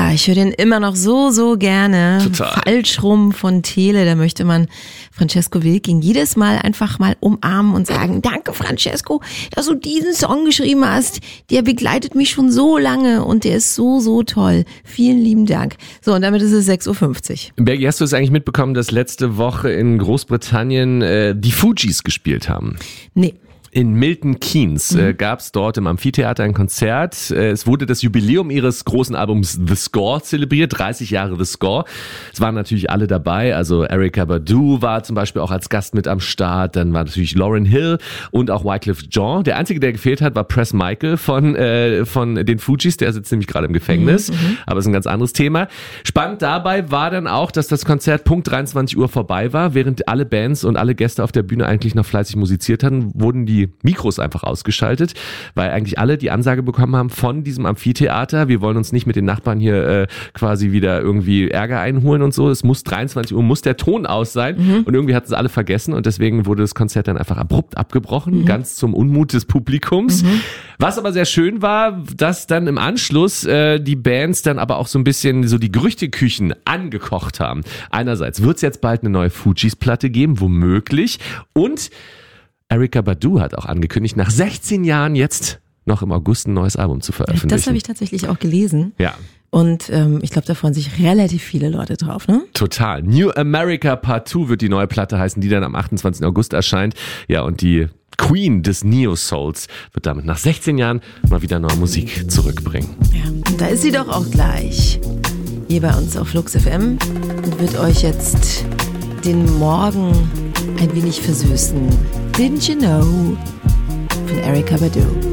Ja, ich höre den immer noch so gerne. Total. Falsch rum von Tele, da möchte man Francesco Wilking jedes Mal einfach mal umarmen und sagen, danke Francesco, dass du diesen Song geschrieben hast. Der begleitet mich schon so lange und der ist so toll. Vielen lieben Dank. So, und damit ist es 6.50 Uhr. Bergi, hast du es eigentlich mitbekommen, dass letzte Woche in Großbritannien die Fugees gespielt haben? Nee. In Milton Keynes gab es dort im Amphitheater ein Konzert. Es wurde das Jubiläum ihres großen Albums The Score zelebriert, 30 Jahre The Score. Es waren natürlich alle dabei, also Erykah Badu war zum Beispiel auch als Gast mit am Start, dann war natürlich Lauryn Hill und auch Wyclef Jean. Der einzige, der gefehlt hat, war Press Michael von den Fugees, der sitzt nämlich gerade im Gefängnis, aber ist ein ganz anderes Thema. Spannend dabei war dann auch, dass das Konzert Punkt 23 Uhr vorbei war, während alle Bands und alle Gäste auf der Bühne eigentlich noch fleißig musiziert hatten, wurden die Mikros einfach ausgeschaltet, weil eigentlich alle die Ansage bekommen haben von diesem Amphitheater, wir wollen uns nicht mit den Nachbarn hier quasi wieder irgendwie Ärger einholen und so, es muss 23 Uhr, muss der Ton aus sein und irgendwie hatten es alle vergessen und deswegen wurde das Konzert dann einfach abrupt abgebrochen, ganz zum Unmut des Publikums. Was aber sehr schön war, dass dann im Anschluss die Bands dann aber auch so ein bisschen so die Gerüchteküchen angekocht haben. Einerseits wird es jetzt bald eine neue Fugees-Platte geben, womöglich, und Erykah Badu hat auch angekündigt, nach 16 Jahren jetzt noch im August ein neues Album zu veröffentlichen. Das habe ich tatsächlich auch gelesen. Ja. Und ich glaube, da freuen sich relativ viele Leute drauf, ne? Total. New America Part 2 wird die neue Platte heißen, die dann am 28. August erscheint. Ja, und die Queen des Neo-Souls wird damit nach 16 Jahren mal wieder neue Musik zurückbringen. Ja, und da ist sie doch auch gleich. Hier bei uns auf Flux FM und wird euch jetzt den Morgen ein wenig versüßen. Didn't you know? Von Erykah Badu.